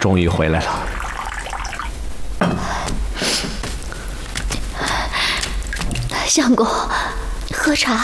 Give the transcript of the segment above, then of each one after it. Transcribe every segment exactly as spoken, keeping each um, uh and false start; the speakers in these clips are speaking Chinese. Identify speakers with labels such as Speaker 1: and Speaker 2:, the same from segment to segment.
Speaker 1: 终于回来了。
Speaker 2: 相公，喝茶。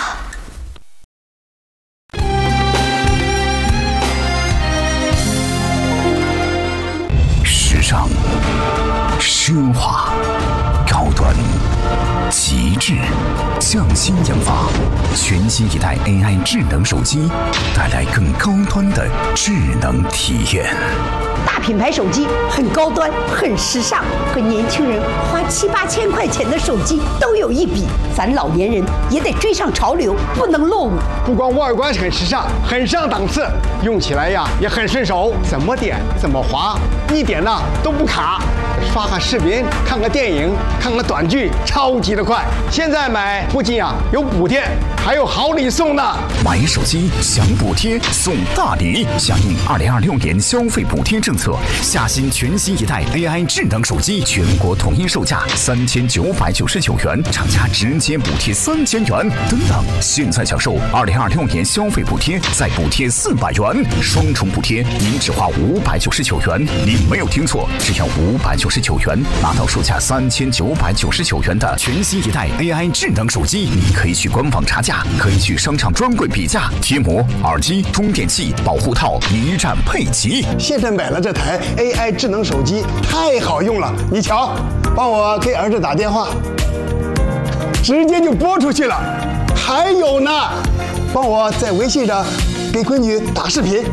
Speaker 3: 时尚、奢华、高端、极致，匠心研发，全新一代 A I 智能手机，带来更高端的智能体验。
Speaker 4: 大品牌手机很高端，很时尚，和年轻人花七八千块钱的手机都有一比。咱老年人也得追上潮流，不能落伍。
Speaker 5: 不光外观很时尚，很上档次，用起来呀也很顺手，怎么点怎么滑，一点呢都不卡。刷个视频，看个电影，看个短剧，超级的快。现在买不仅啊有补贴，还有好礼送呢。
Speaker 3: 买手机享补贴送大礼，响应二零二六年消费补贴政策，夏新全新一代 A I 智能手机全国统一售价三千九百九十九元，厂家直接补贴三千元。等等，现在享受二零二六年消费补贴，再补贴四百元，双重补贴，您只花五百九十九元。您没有听错，只要五百九十九元，拿到售价三千九百九十九元的全新一代 A I 智能手机。您可以去官网查价，可以去商场专柜比价，贴膜、耳机、充电器、保护套一站配齐。
Speaker 5: 现在买了这台 A I 智能手机，太好用了。你瞧，帮我给儿子打电话，直接就拨出去了。还有呢，帮我在微信上给闺女打视频。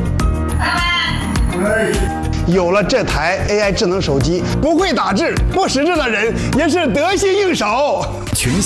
Speaker 5: 有了这台 A I 智能手机，不会打字、不识字的人也是得心应手。
Speaker 3: 全